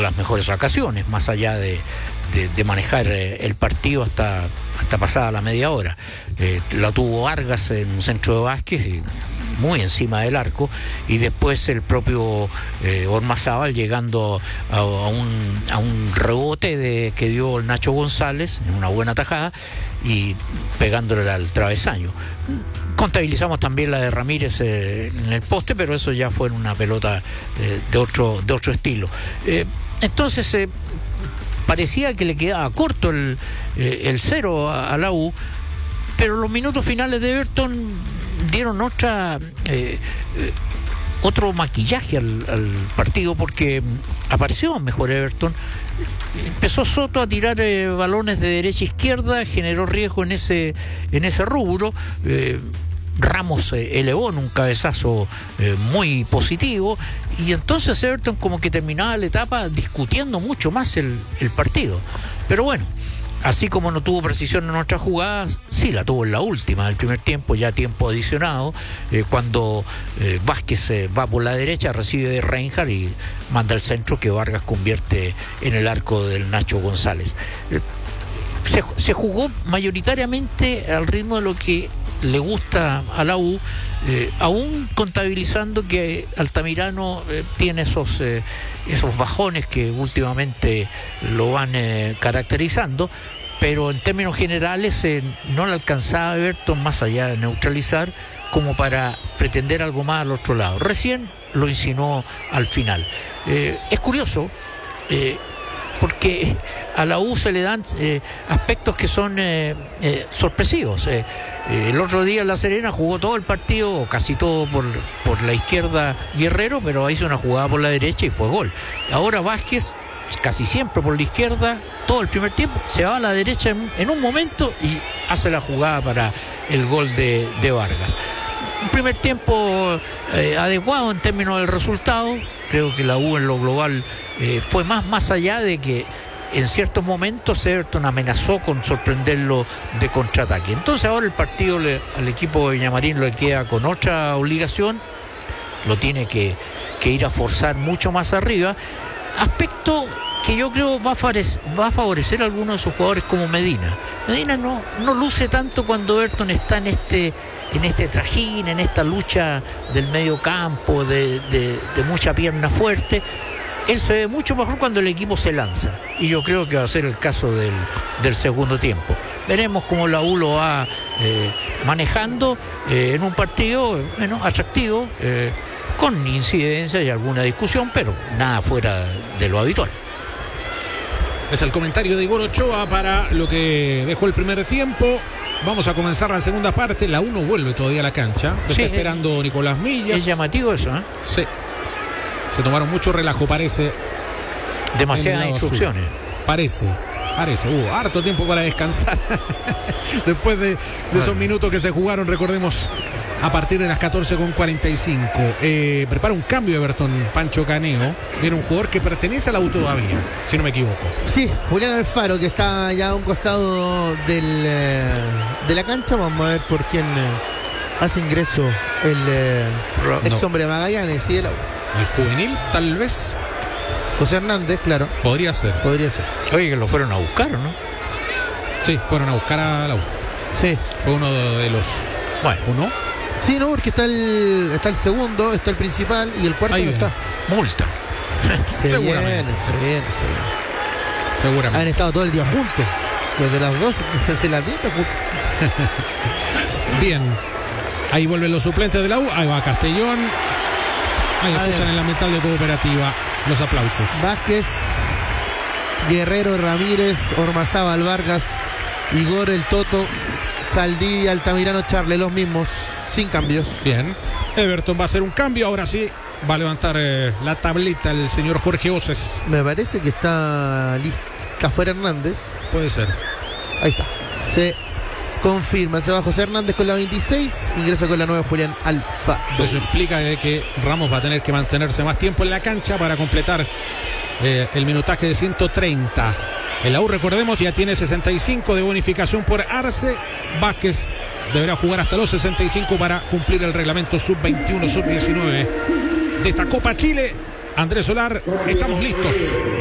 las mejores ocasiones, más allá de manejar el partido hasta pasada la media hora. La tuvo Vargas en un centro de Vázquez, muy encima del arco, y después el propio Ormazábal llegando a un rebote que dio el Nacho González en una buena tajada y pegándole al travesaño. Contabilizamos también la de Ramírez en el poste, pero eso ya fue en una pelota de otro estilo. Entonces parecía que le quedaba corto el 0 a la U, pero los minutos finales de Everton dieron otro maquillaje al partido, porque apareció mejor Everton. Empezó Soto a tirar balones de derecha a izquierda, generó riesgo en ese rubro. Ramos elevó en un cabezazo muy positivo, y entonces Everton como que terminaba la etapa discutiendo mucho más el partido. Pero bueno, así como no tuvo precisión en otras jugadas, sí la tuvo en la última del primer tiempo, ya tiempo adicionado, cuando Vázquez va por la derecha, recibe de Reinhardt y manda el centro que Vargas convierte en el arco del Nacho González. Se jugó mayoritariamente al ritmo de lo que le gusta a la U, aún contabilizando que Altamirano tiene esos bajones que últimamente lo van caracterizando, pero en términos generales no le alcanzaba a Everton, más allá de neutralizar, como para pretender algo más al otro lado. Recién lo insinuó al final. Es curioso, porque a la U se le dan aspectos que son sorpresivos. El otro día en La Serena jugó todo el partido, o casi todo, por la izquierda Guerrero, pero hizo una jugada por la derecha y fue gol. Ahora Vázquez, casi siempre por la izquierda, todo el primer tiempo, se va a la derecha en un momento y hace la jugada para el gol de Vargas. Un primer tiempo adecuado en términos del resultado. Creo que la U en lo global fue más allá de que en ciertos momentos Everton amenazó con sorprenderlo de contraataque. Entonces ahora el partido al equipo de Villamarín le queda con otra obligación, lo tiene que ir a forzar mucho más arriba, aspecto que yo creo va a favorecer a algunos de sus jugadores como Medina. Medina no luce tanto cuando Everton está en este trajín, en esta lucha del medio campo, de mucha pierna fuerte. Él se ve mucho mejor cuando el equipo se lanza, y yo creo que va a ser el caso del segundo tiempo. Veremos cómo la U lo va manejando en un partido atractivo, con incidencia y alguna discusión, pero nada fuera de lo habitual. Es el comentario de Igor Ochoa para lo que dejó el primer tiempo. Vamos a comenzar la segunda parte. La U no vuelve todavía a la cancha. Lo está esperando Nicolás Millas. Es llamativo eso, ¿eh? Sí. Se tomaron mucho relajo, parece. Demasiadas instrucciones. Parece. Hubo harto tiempo para descansar. Después de esos minutos que se jugaron, recordemos, a partir de las 14:45. Prepara un cambio Everton, Pancho Caneo. Viene un jugador que pertenece a la U todavía, si no me equivoco. Sí, Julián Alfaro, que está ya a un costado de la cancha. Vamos a ver por quién hace ingreso el ex hombre de Magallanes y de la U. El juvenil, tal vez. José Hernández, claro. Podría ser. Oye, que lo fueron a buscar, ¿o no? Sí, fueron a buscar a la U. Sí. Fue uno de los... Bueno, ¿uno? Sí, no, porque está el segundo, está el principal y el cuarto no está. Multa. Seguramente. Han estado todo el día juntos. Desde las 2, desde las 10. Bien. Ahí vuelven los suplentes de la U. Ahí va Castellón. Ahí escuchan en la mental de Cooperativa los aplausos. Vázquez, Guerrero, Ramírez, Ormazábal, Vargas, Igor, el Toto, Saldí, Altamirano, Charle, los mismos, sin cambios. Bien. Everton va a hacer un cambio, ahora sí. Va a levantar la tableta el señor Jorge Oces. Me parece que está fuera Hernández. Puede ser. Ahí está. Se confirma, se va José Hernández con la 26, ingresa con la 9 Julián Alfaro. Eso implica que Ramos va a tener que mantenerse más tiempo en la cancha para completar el minutaje de 130. El AU, recordemos, ya tiene 65 de bonificación por Arce. Vázquez deberá jugar hasta los 65 para cumplir el reglamento sub-21, sub-19 de esta Copa Chile. Andrés Solar, estamos listos.